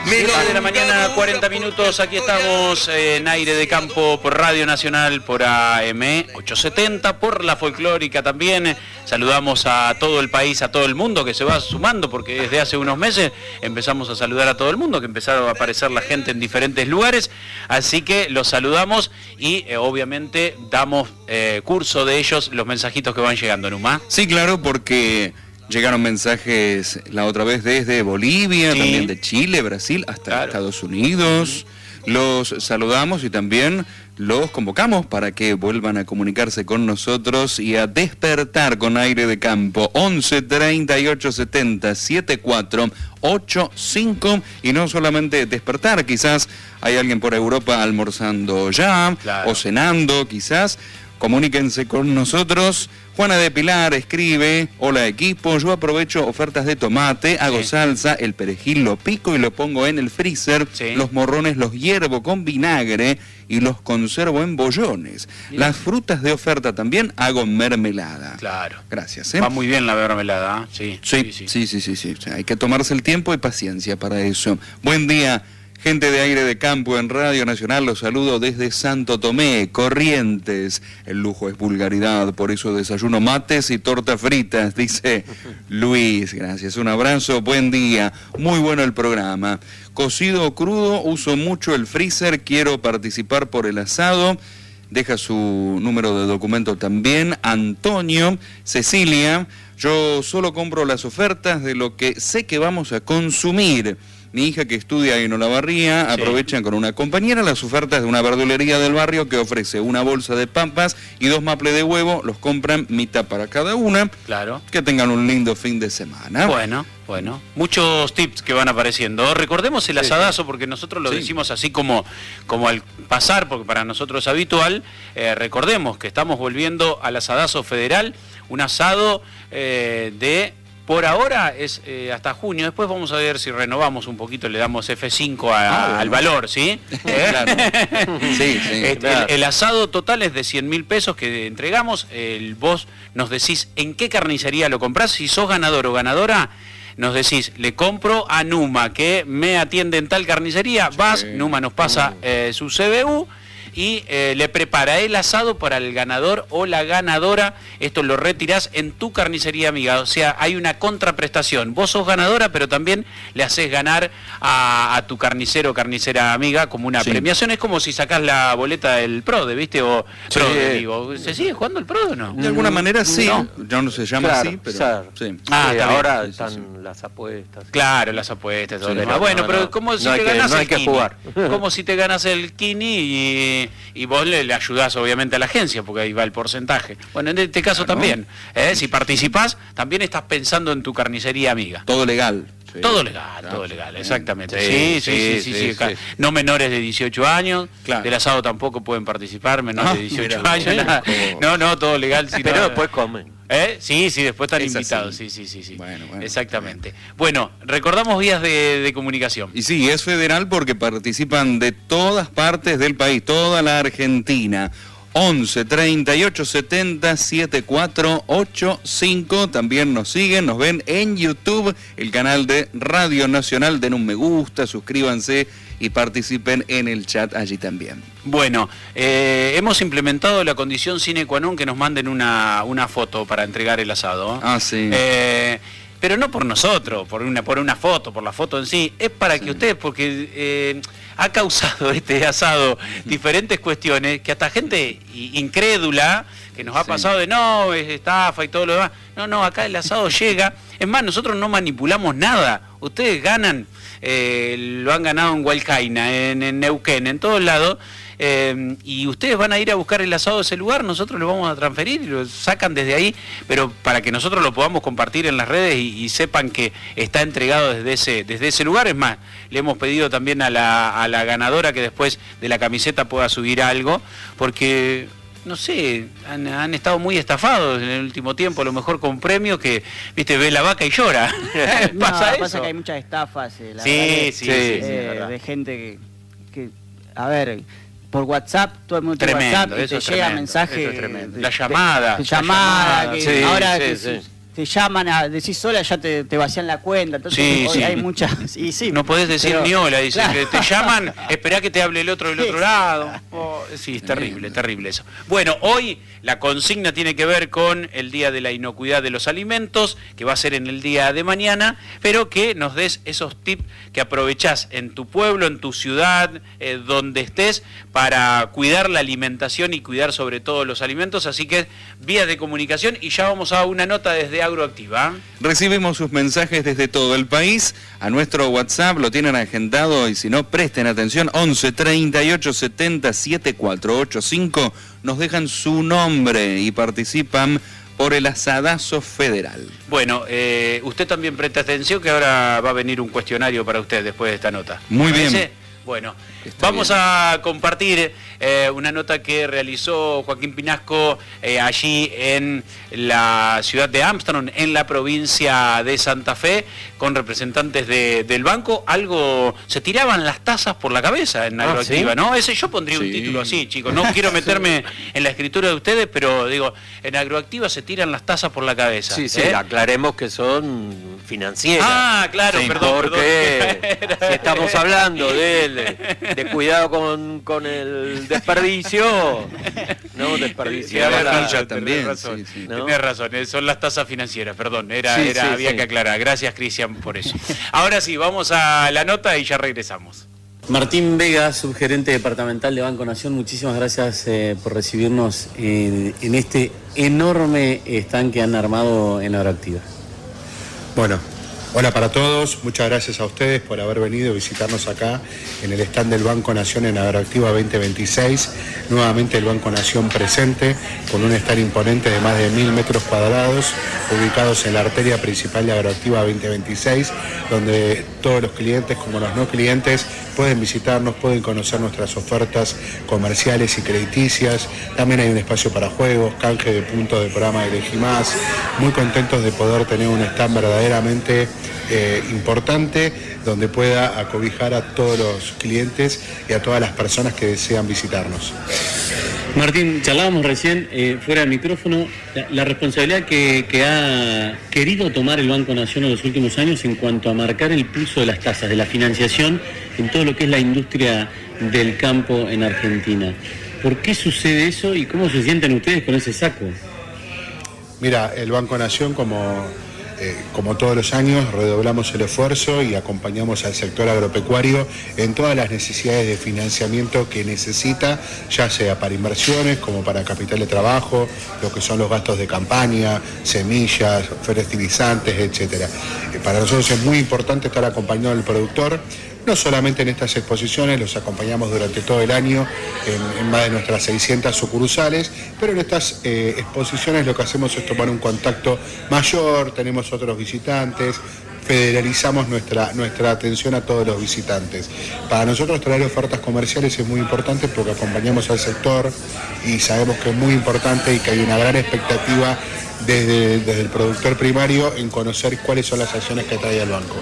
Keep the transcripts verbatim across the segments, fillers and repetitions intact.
siete de la mañana, cuarenta minutos, aquí estamos en Aire de Campo por Radio Nacional, por A M ochocientos setenta, por la folclórica también. Saludamos a todo el país, a todo el mundo que se va sumando, porque desde hace unos meses empezamos a saludar a todo el mundo, que empezaron a aparecer la gente en diferentes lugares, así que los saludamos y eh, obviamente damos eh, curso de ellos, los mensajitos que van llegando, Numa. Sí, claro, porque llegaron mensajes la otra vez desde Bolivia, sí, también de Chile, Brasil, hasta claro. Estados Unidos. Uh-huh. Los saludamos y también los convocamos para que vuelvan a comunicarse con nosotros y a despertar con Aire de Campo. once treinta y ocho setenta setenta y cuatro ochenta y cinco, y no solamente despertar, quizás hay alguien por Europa almorzando ya, claro, o cenando quizás. Comuníquense con nosotros. Juana de Pilar escribe: hola equipo, yo aprovecho ofertas de tomate, hago sí. salsa, el perejil lo pico y lo pongo en el freezer, sí. los morrones los hiervo con vinagre y los conservo en bollones. Bien. Las frutas de oferta también hago mermelada. Claro. Gracias. ¿eh? Va muy bien la mermelada, ¿eh? sí. Sí, sí, sí, sí, sí, sí, sí. Hay que tomarse el tiempo y paciencia para eso. Buen día. Gente de Aire de Campo en Radio Nacional, los saludo desde Santo Tomé, Corrientes. El lujo es vulgaridad, por eso desayuno mates y tortas fritas, dice Luis. Gracias, un abrazo, buen día. Muy bueno el programa. Cocido o crudo, uso mucho el freezer, quiero participar por el asado. Deja su número de documento también. Antonio, Cecilia, yo solo compro las ofertas de lo que sé que vamos a consumir. Mi hija, que estudia en Olavarría, sí. aprovechan con una compañera las ofertas de una verdulería del barrio que ofrece una bolsa de papas y dos maples de huevo, los compran mitad para cada una. Claro. Que tengan un lindo fin de semana. Bueno, bueno. Muchos tips que van apareciendo. Recordemos el asadazo, porque nosotros lo sí. decimos así como, como al pasar, porque para nosotros es habitual. Eh, recordemos que estamos volviendo al asadazo federal, un asado eh, de... Por ahora es eh, hasta junio, después vamos a ver si renovamos un poquito, le damos F cinco a, ah, bueno. al valor, ¿sí? ¿Eh? Claro. sí, sí, este, claro. el, el asado total es de cien mil pesos que entregamos, el, vos nos decís en qué carnicería lo comprás, si sos ganador o ganadora, nos decís, le compro a Numa, que me atiende en tal carnicería, sí. vas, Numa nos pasa eh, su C B U, y eh, le prepara el asado para el ganador o la ganadora. Esto lo retirás en tu carnicería amiga, o sea, hay una contraprestación. Vos sos ganadora, pero también le haces ganar a, a tu carnicero o carnicera amiga como una sí. premiación. Es como si sacás la boleta del PRODE, ¿viste? O sí. PRODE, digo. ¿Se sigue jugando el PRODE o no? De alguna manera sí, no, ya no se llama claro, así, pero... Claro. Sí. Ah, sí, ahora sí, están sí, sí. las apuestas. Claro, las apuestas. Todo sí, no, bueno, no, pero no, como si no te que, ganas no el hay que Kini. jugar. Como si te ganas el Kini y, y vos le, le ayudás obviamente a la agencia, porque ahí va el porcentaje. Bueno, en este caso claro. también, ¿eh? Si participás, también estás pensando en tu carnicería amiga. Todo legal. Sí. Todo legal, claro. todo legal, exactamente. Sí, sí, sí, sí, sí, sí, sí. No menores de dieciocho años, claro. del asado tampoco pueden participar, menores ah, de dieciocho mira, años. Nada. No, no, todo legal. Si pero no, después comen. ¿Eh? Sí, sí, después están es invitados. Así. Sí, sí, sí, sí. Bueno, bueno, exactamente. Bueno, recordamos vías de, de comunicación. Y sí, es federal porque participan de todas partes del país, toda la Argentina. once treinta y ocho setenta setenta y cuatro ochenta y cinco. También nos siguen, nos ven en YouTube, el canal de Radio Nacional. Den un me gusta, suscríbanse y participen en el chat allí también. Bueno, eh, hemos implementado la condición sine qua non que nos manden una, una foto para entregar el asado. Ah, sí. Eh, pero no por nosotros, por una, por una foto, por la foto en sí, es para sí. que ustedes, porque eh, ha causado este asado diferentes cuestiones, que hasta gente incrédula, que nos ha sí. pasado de no, es estafa y todo lo demás. No, no, acá el asado llega. Es más, nosotros no manipulamos nada. Ustedes ganan, eh, lo han ganado en Hualcaina, en, en Neuquén, en todos lados. Eh, y ustedes van a ir a buscar el asado de ese lugar, nosotros lo vamos a transferir y lo sacan desde ahí, pero para que nosotros lo podamos compartir en las redes y, y sepan que está entregado desde ese, desde ese lugar. Es más, le hemos pedido también a la, a la ganadora que después de la camiseta pueda subir algo, porque... no sé, han, han estado muy estafados en el último tiempo, a lo mejor con premios que, viste, ve la vaca y llora. No, ¿Pasa eso? Pasa que hay muchas estafas, eh, la sí, verdad, sí, que, sí, eh, sí, de gente que, que, a ver, por WhatsApp, todo el mundo tiene tremendo, WhatsApp y eso te es llega tremendo, mensaje. eso es tremendo. De, la llamada. de, de llamada, la que llamada, ahora sí, que sí. te llaman a decir sola, ya te, te vacían la cuenta. Entonces sí, hoy sí. hay muchas. Y sí, no podés decir pero, ni hola, dice claro. que te llaman, esperá que te hable el otro del otro lado. Oh, sí, es terrible, terrible eso. Bueno, hoy la consigna tiene que ver con el Día de la Inocuidad de los Alimentos, que va a ser en el día de mañana, pero que nos des esos tips que aprovechás en tu pueblo, en tu ciudad, eh, donde estés, para cuidar la alimentación y cuidar sobre todo los alimentos. Así que vías de comunicación, y ya vamos a una nota desde Agroactiva. Recibimos sus mensajes desde todo el país, a nuestro WhatsApp lo tienen agendado, y si no, presten atención, once treinta y ocho setenta setenta y cuatro ochenta y cinco, nos dejan su nombre y participan por el asadazo federal. Bueno, eh, usted también presta atención, que ahora va a venir un cuestionario para usted después de esta nota. Muy bien. ¿Parece? Bueno, Está vamos bien. a compartir eh, una nota que realizó Joaquín Pinasco eh, allí en la ciudad de Armstrong, en la provincia de Santa Fe, con representantes de, del banco. Algo, se tiraban las tazas por la cabeza en Agroactiva, ah, ¿sí? ¿No? Ese, yo pondría sí. un título así, chicos. No quiero meterme sí. en la escritura de ustedes, pero digo, en Agroactiva se tiran las tazas por la cabeza. Sí, sí, ¿eh? aclaremos que son financieras. Ah, claro, sí, perdón. Porque perdón. si estamos hablando de, de cuidado con, con el desperdicio, no desperdicio. Tenés la, razón, también, tenés razón, sí, sí. ¿no? Tenés razón, son las tasas financieras, perdón, era, sí, era sí, había sí. que aclarar. Gracias, Cristian, por eso. Ahora sí, vamos a la nota y ya regresamos. Martín Vega, subgerente departamental de Banco Nación, muchísimas gracias eh, por recibirnos en, en este enorme stand que han armado en Agroactiva. Bueno, hola para todos, muchas gracias a ustedes por haber venido a visitarnos acá en el stand del Banco Nación en Agroactiva veinte veintiséis. Nuevamente el Banco Nación presente con un stand imponente de más de mil metros cuadrados, ubicados en la arteria principal de Agroactiva veinte veintiséis, donde todos los clientes como los no clientes pueden visitarnos, pueden conocer nuestras ofertas comerciales y crediticias. También hay un espacio para juegos, canje de puntos del programa de Elegí Más. Muy contentos de poder tener un stand verdaderamente eh, importante, donde pueda acobijar a todos los clientes y a todas las personas que desean visitarnos. Martín, charlábamos recién, eh, fuera del micrófono, la, la responsabilidad que, que ha querido tomar el Banco Nación en los últimos años en cuanto a marcar el pulso de las tasas, de la financiación en todo lo que es la industria del campo en Argentina. ¿Por qué sucede eso y cómo se sienten ustedes con ese saco? Mira, el Banco Nación, como, eh, como todos los años, redoblamos el esfuerzo y acompañamos al sector agropecuario en todas las necesidades de financiamiento que necesita, ya sea para inversiones como para capital de trabajo, lo que son los gastos de campaña, semillas, fertilizantes, etcétera. Eh, para nosotros es muy importante estar acompañado del productor. No solamente en estas exposiciones, los acompañamos durante todo el año en, en más de nuestras seiscientas sucursales, pero en estas eh, exposiciones lo que hacemos es tomar un contacto mayor, tenemos otros visitantes, federalizamos nuestra, nuestra atención a todos los visitantes. Para nosotros traer ofertas comerciales es muy importante porque acompañamos al sector y sabemos que es muy importante y que hay una gran expectativa desde, desde el productor primario en conocer cuáles son las acciones que trae el banco.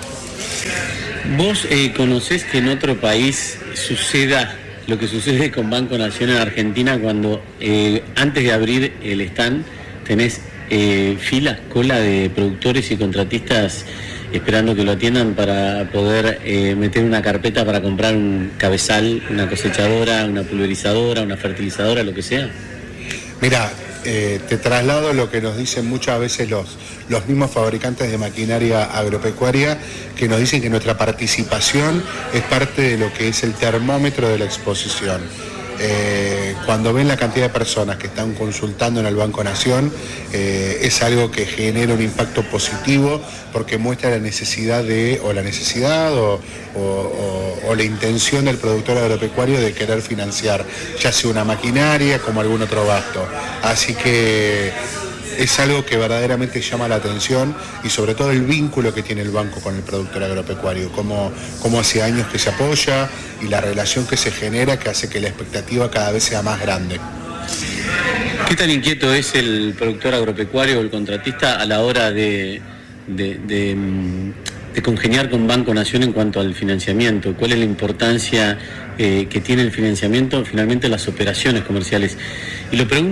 ¿Vos eh, conocés que en otro país suceda lo que sucede con Banco Nación en Argentina cuando eh, antes de abrir el stand tenés eh, fila, cola de productores y contratistas esperando que lo atiendan para poder eh, meter una carpeta para comprar un cabezal, una cosechadora, una pulverizadora, una fertilizadora, lo que sea? Mira, eh, te traslado lo que nos dicen muchas veces los, los mismos fabricantes de maquinaria agropecuaria, que nos dicen que nuestra participación es parte de lo que es el termómetro de la exposición. Eh, cuando ven la cantidad de personas que están consultando en el Banco Nación, eh, es algo que genera un impacto positivo porque muestra la necesidad de, o la necesidad o, o, o, o la intención del productor agropecuario de querer financiar, ya sea una maquinaria como algún otro gasto. Así que es algo que verdaderamente llama la atención y sobre todo el vínculo que tiene el banco con el productor agropecuario, como, como hace años que se apoya y la relación que se genera que hace que la expectativa cada vez sea más grande. ¿Qué tan inquieto es el productor agropecuario o el contratista a la hora de, de, de, de congeniar con Banco Nación en cuanto al financiamiento? ¿Cuál es la importancia eh, que tiene el financiamiento finalmente en las operaciones comerciales? Y lo pregunto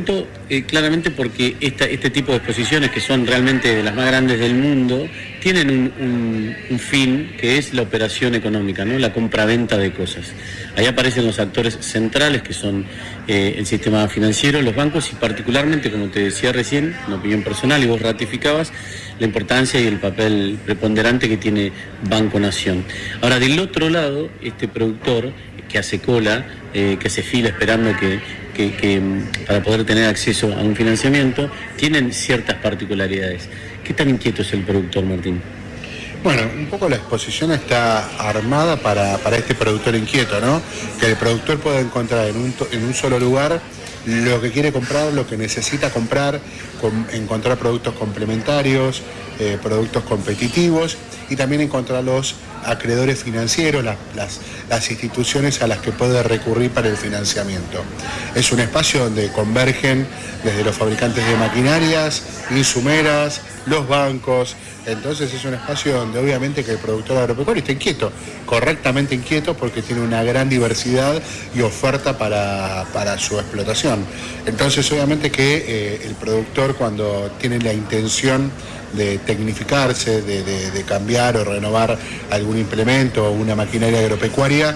eh, claramente porque esta, este tipo de exposiciones, que son realmente de las más grandes del mundo, tienen un, un, un fin que es la operación económica, ¿no? La compra-venta de cosas. Ahí aparecen los actores centrales, que son eh, el sistema financiero, los bancos y particularmente, como te decía recién, una opinión personal, y vos ratificabas, la importancia y el papel preponderante que tiene Banco Nación. Ahora, del otro lado, este productor que hace cola, eh, que hace fila esperando que, que, que para poder tener acceso a un financiamiento, tienen ciertas particularidades. ¿Qué tan inquieto es el productor, Martín? Bueno, un poco la exposición está armada para, para este productor inquieto, ¿no? Que el productor pueda encontrar en un, en un solo lugar lo que quiere comprar, lo que necesita comprar, con, encontrar productos complementarios, eh, productos competitivos y también encontrar los acreedores financieros, las, las, las instituciones a las que puede recurrir para el financiamiento. Es un espacio donde convergen desde los fabricantes de maquinarias, insumeras, los bancos. Entonces es un espacio donde obviamente que el productor agropecuario está inquieto, correctamente inquieto, porque tiene una gran diversidad y oferta para, para su explotación. Entonces obviamente que eh, el productor, cuando tiene la intención de tecnificarse, de, de, de cambiar o renovar algún implemento o una maquinaria agropecuaria,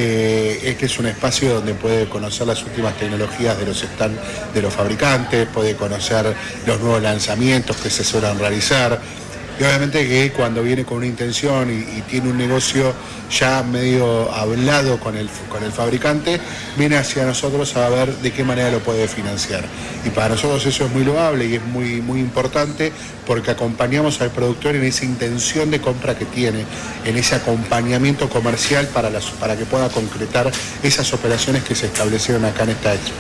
Eh, este es un espacio donde puede conocer las últimas tecnologías de los stand de los fabricantes, puede conocer los nuevos lanzamientos que se suelen realizar. Y obviamente que cuando viene con una intención y, y tiene un negocio ya medio hablado con el, con el fabricante, viene hacia nosotros a ver de qué manera lo puede financiar. Y para nosotros eso es muy loable y es muy, muy importante, porque acompañamos al productor en esa intención de compra que tiene, en ese acompañamiento comercial para, las, para que pueda concretar esas operaciones que se establecieron acá en esta expo.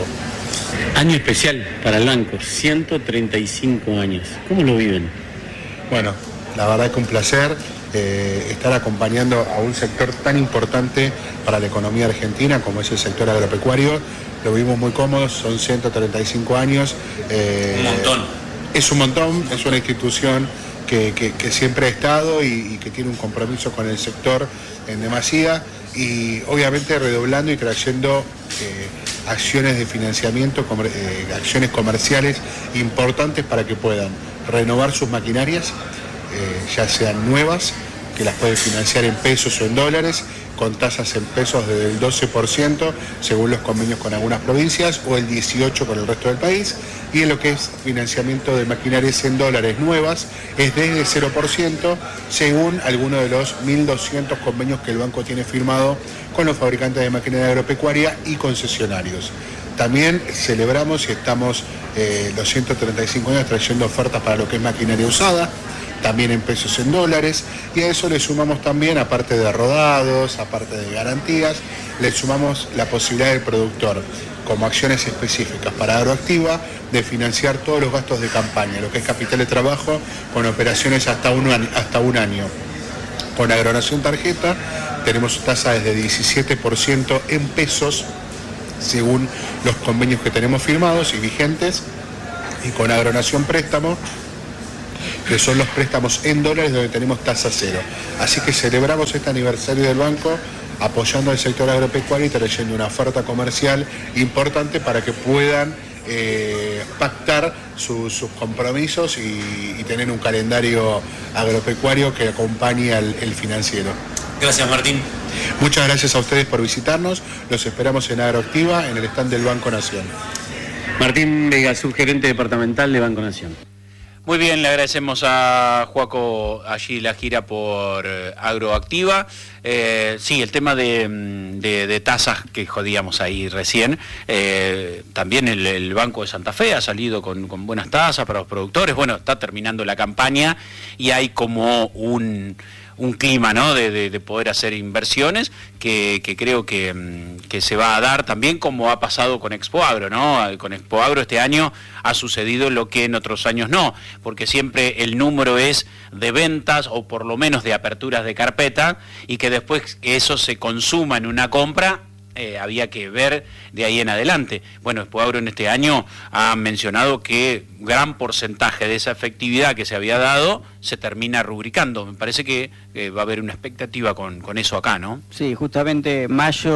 Año especial para el banco, ciento treinta y cinco años. ¿Cómo lo viven? Bueno, la verdad que un placer eh, estar acompañando a un sector tan importante para la economía argentina como es el sector agropecuario. Lo vivimos muy cómodos, son ciento treinta y cinco años. Eh, un montón. Es un montón, es una institución que, que, que siempre ha estado y, y que tiene un compromiso con el sector en demasía, y obviamente redoblando y trayendo eh, acciones de financiamiento, comer, eh, acciones comerciales importantes para que puedan renovar sus maquinarias, eh, ya sean nuevas, que las pueden financiar en pesos o en dólares, con tasas en pesos desde el doce por ciento, según los convenios con algunas provincias, o el dieciocho por ciento con el resto del país, y en lo que es financiamiento de maquinarias en dólares nuevas, es desde cero por ciento, según alguno de los mil doscientos convenios que el banco tiene firmado con los fabricantes de maquinaria agropecuaria y concesionarios. También celebramos y estamos eh, los ciento treinta y cinco años trayendo ofertas para lo que es maquinaria usada, también en pesos en dólares, y a eso le sumamos también, aparte de rodados, aparte de garantías, le sumamos la posibilidad del productor, como acciones específicas para Agroactiva, de financiar todos los gastos de campaña, lo que es capital de trabajo, con operaciones hasta un año. Hasta un año. Con Agronación Tarjeta tenemos tasa desde diecisiete por ciento en pesos, según los convenios que tenemos firmados y vigentes, y con Agronación Préstamo, que son los préstamos en dólares donde tenemos tasa cero. Así que celebramos este aniversario del banco apoyando al sector agropecuario y trayendo una oferta comercial importante para que puedan eh, pactar su, sus compromisos y, y tener un calendario agropecuario que acompañe al el financiero. Gracias, Martín. Muchas gracias a ustedes por visitarnos. Los esperamos en Agroactiva, en el stand del Banco Nación. Martín Vega, subgerente departamental de Banco Nación. Muy bien, le agradecemos a Joaco allí la gira por eh, Agroactiva. Eh, sí, el tema de, de, de tasas que jodíamos ahí recién, eh, también el, el Banco de Santa Fe ha salido con, con buenas tasas para los productores. Bueno, está terminando la campaña y hay como un... un clima, ¿no?, de, de, de poder hacer inversiones que, que creo que, que se va a dar también, como ha pasado con Expo Agro, ¿no? Con Expo Agro este año ha sucedido lo que en otros años no, porque siempre el número es de ventas o por lo menos de aperturas de carpeta, y que después que eso se consuma en una compra, Eh, había que ver de ahí en adelante. Bueno, Expo Agro en este año ha mencionado que gran porcentaje de esa efectividad que se había dado se termina rubricando. Me parece que eh, va a haber una expectativa con, con eso acá, ¿no? Sí, justamente mayo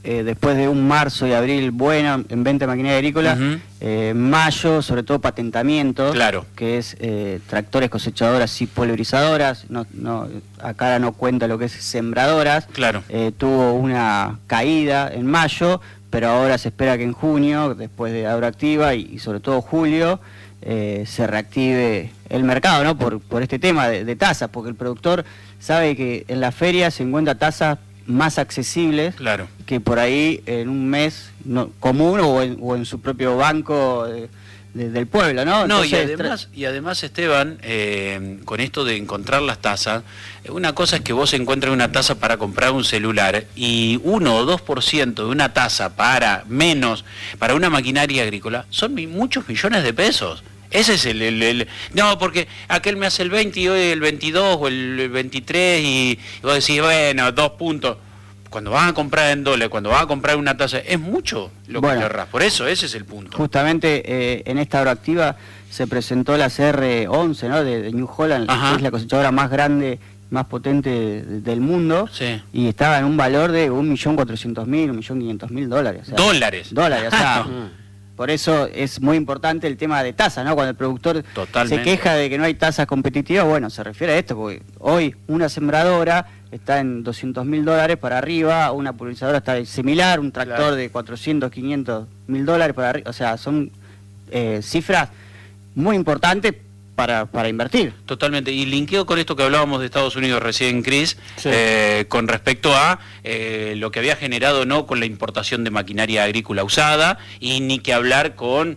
eh, después de un marzo y abril bueno en venta de maquinaria agrícola, Uh-huh. eh, mayo, sobre todo patentamientos, Claro. que es eh, tractores, cosechadoras y pulverizadoras, no, no, acá no cuenta lo que es sembradoras, Claro. eh, tuvo una caída en mayo, pero ahora se espera que en junio, después de Agroactiva y, y sobre todo julio, eh, se reactive el mercado, ¿no? Por, por este tema de, de tasas, porque el productor sabe que en la feria se encuentra tasas más accesibles, Claro. que por ahí en un mes no, común o en, o en su propio banco de, de, del pueblo, ¿no? No, y Entonces, además, y además Esteban, eh, con esto de encontrar las tasas, una cosa es que vos encuentres una tasa para comprar un celular y uno o dos por ciento de una tasa para menos, para una maquinaria agrícola, son mi, muchos millones de pesos. Ese es el, el, el... No, porque aquel me hace el veinte y hoy el veintidós o el veintitrés y, y vos decís, bueno, dos puntos. Cuando vas a comprar en dólares, cuando vas a comprar una tasa, es mucho lo Bueno, que le ahorras. Por eso, ese es el punto. Justamente eh, en esta Agroactiva se presentó la C R once, ¿no? De, de New Holland, Ajá. que es la cosechadora más grande, más potente de, del mundo, Sí. y estaba en un valor de un millón cuatrocientos mil, un millón quinientos mil dólares. O sea, Dólares. Dólares, o sea, Mm. por eso es muy importante el tema de tasas, ¿no? Cuando el productor Totalmente. se queja de que no hay tasas competitivas, bueno, se refiere a esto, porque hoy una sembradora está en doscientos mil dólares para arriba, una pulverizadora está similar, un tractor Claro. de cuatrocientos, quinientos mil dólares para arriba, o sea, son eh, cifras muy importantes para, para invertir. Totalmente, y linkeo con esto que hablábamos de Estados Unidos recién, Cris, Sí. eh, con respecto a eh, lo que había generado no con la importación de maquinaria agrícola usada, y ni que hablar con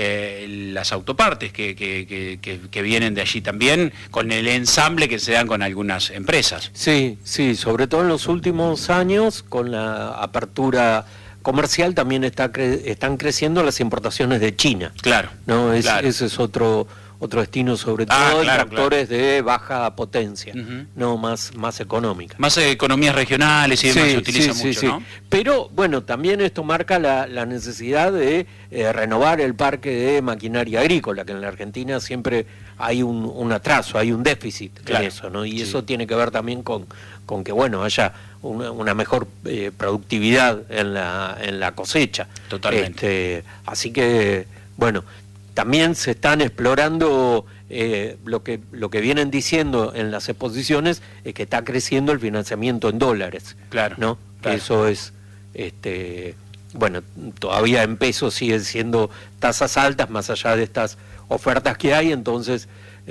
eh, las autopartes que, que, que, que, que vienen de allí también, con el ensamble que se dan con algunas empresas. Sí, sí, sobre todo en los últimos años, con la apertura comercial también está cre- están creciendo las importaciones de China. Claro, No, es, claro. ese es otro otro destino, sobre todo Ah, en claro, tractores de baja potencia, Ujú. no más más económica. Más eh, economías regionales y demás Sí, se utiliza sí, sí, mucho, sí. ¿no? Pero bueno, también esto marca la, la necesidad de eh, renovar el parque de maquinaria agrícola, que en la Argentina siempre hay un, un atraso, hay un déficit Claro, en eso, ¿no? Y sí. eso tiene que ver también con, con que bueno haya una, una mejor eh, productividad en la, en la cosecha. Totalmente. Este, así que, bueno, también se están explorando eh, lo que lo que vienen diciendo en las exposiciones, es que está creciendo el financiamiento en dólares. Claro, ¿No? claro. Que eso es, este, bueno, todavía en pesos siguen siendo tasas altas más allá de estas ofertas que hay, entonces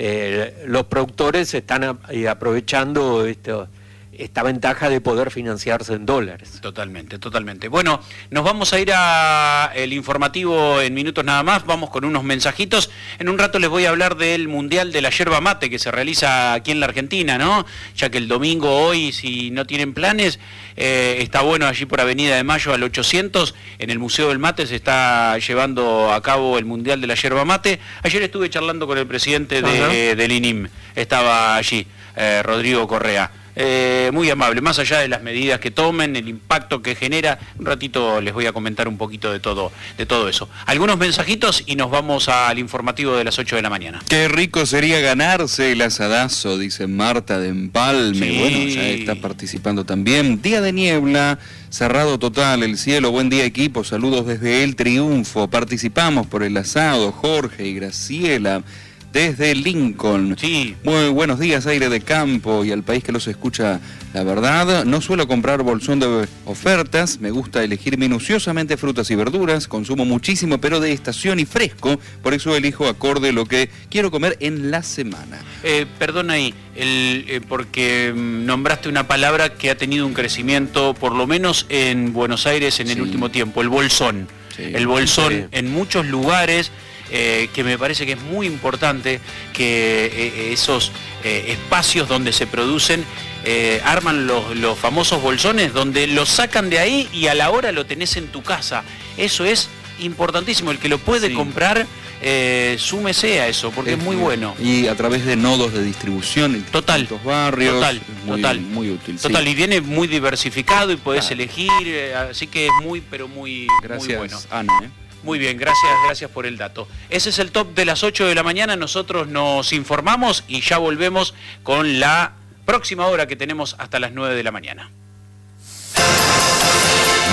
eh, los productores están a- eh, aprovechando esto, esta ventaja de poder financiarse en dólares. Totalmente, totalmente. Bueno, nos vamos a ir a el informativo en minutos nada más, vamos con unos mensajitos. En un rato les voy a hablar del Mundial de la Yerba Mate que se realiza aquí en la Argentina, ¿no? Ya que el domingo hoy, si no tienen planes, eh, está bueno allí por Avenida de Mayo al ochocientos, en el Museo del Mate se está llevando a cabo el Mundial de la Yerba Mate. Ayer estuve charlando con el presidente de, del I N I M, estaba allí, eh, Rodrigo Correa. Eh, muy amable, más allá de las medidas que tomen, el impacto que genera, un ratito les voy a comentar un poquito de todo, de todo eso. Algunos mensajitos y nos vamos al informativo de las ocho de la mañana. Qué rico sería ganarse el asadazo, dice Marta de Empalme. Sí. Bueno, ya está participando también. Día de niebla, cerrado total el cielo. Buen día, equipo. Saludos desde El Triunfo. Participamos por el asado, Jorge y Graciela, desde Lincoln. Sí. Muy buenos días, aire de campo y al país que los escucha. La verdad, no suelo comprar bolsón de ofertas, me gusta elegir minuciosamente frutas y verduras, consumo muchísimo, pero de estación y fresco, por eso elijo acorde lo que quiero comer en la semana. Eh, perdón ahí, el, eh, porque mm, nombraste una palabra que ha tenido un crecimiento, por lo menos en Buenos Aires en el Sí. último tiempo, el bolsón. Sí. El bolsón Sí. en muchos lugares. Eh, que me parece que es muy importante que eh, esos eh, espacios donde se producen eh, arman los, los famosos bolsones, donde los sacan de ahí y a la hora lo tenés en tu casa. Eso es importantísimo. El que lo puede Sí. comprar, eh, súmese a eso, porque es, muy bueno. Y a través de nodos de distribución en Total, distintos barrios. total, es muy, total. muy útil. sí. Total, y viene muy diversificado y podés Claro. elegir, eh, así que es muy, pero muy, Gracias, muy bueno. Ana. ¿eh? Muy bien, gracias, gracias por el dato. Ese es el top de las ocho de la mañana, nosotros nos informamos y ya volvemos con la próxima hora que tenemos hasta las nueve de la mañana.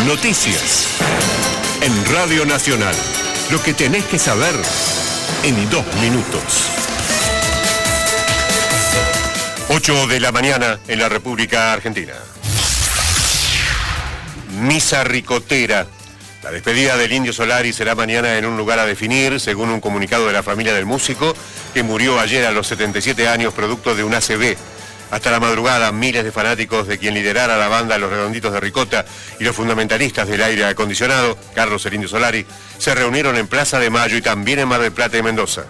Noticias. En Radio Nacional. Lo que tenés que saber en dos minutos. ocho de la mañana en la República Argentina. Misa ricotera. La despedida del Indio Solari será mañana en un lugar a definir, según un comunicado de la familia del músico, que murió ayer a los setenta y siete años producto de un A C V. Hasta la madrugada, miles de fanáticos de quien liderara la banda Los Redonditos de Ricota y los fundamentalistas del aire acondicionado, Carlos el Indio Solari, se reunieron en Plaza de Mayo y también en Mar del Plata y Mendoza.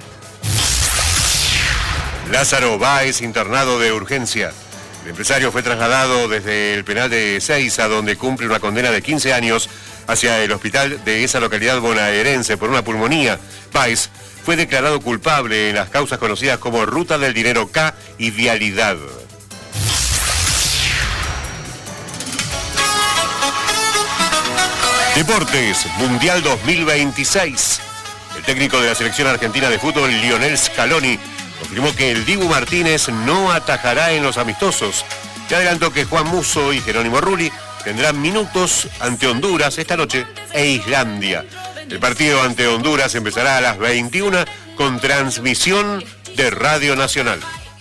Lázaro Báez, internado de urgencia. El empresario fue trasladado desde el penal de Ezeiza, donde cumple una condena de quince años, hacia el hospital de esa localidad bonaerense por una pulmonía. Báez fue declarado culpable en las causas conocidas como Ruta del Dinero K y Vialidad. Deportes, Mundial dos mil veintiséis. El técnico de la selección argentina de fútbol, Lionel Scaloni, confirmó que el Dibu Martínez no atajará en los amistosos. Se adelantó que Juan Musso y Jerónimo Rulli tendrán minutos ante Honduras esta noche e Islandia. El partido ante Honduras empezará a las veintiuna con transmisión de Radio Nacional.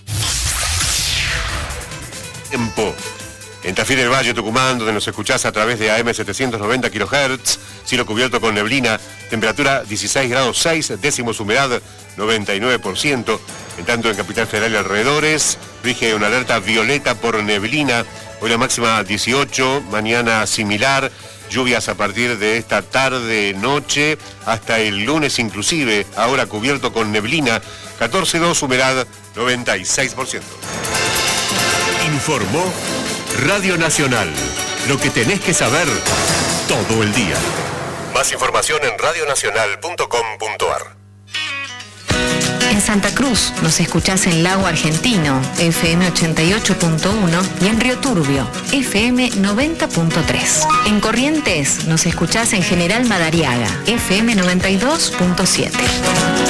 Tiempo. En Tafí del Valle, Tucumán, donde nos escuchás a través de A M setecientos noventa kilohertz, cielo cubierto con neblina, temperatura dieciséis grados seis, décimos humedad noventa y nueve por ciento. En tanto, en Capital Federal y alrededores, rige una alerta violeta por neblina. Hoy la máxima dieciocho, mañana similar, lluvias a partir de esta tarde, noche, hasta el lunes inclusive, ahora cubierto con neblina, catorce grados dos, humedad noventa y seis por ciento. Informó Radio Nacional, lo que tenés que saber todo el día. Más información en radionacional punto com punto ar. En Santa Cruz nos escuchás en Lago Argentino, F M ochenta y ocho punto uno, y en Río Turbio, F M noventa punto tres. En Corrientes nos escuchás en General Madariaga, F M noventa y dos punto siete.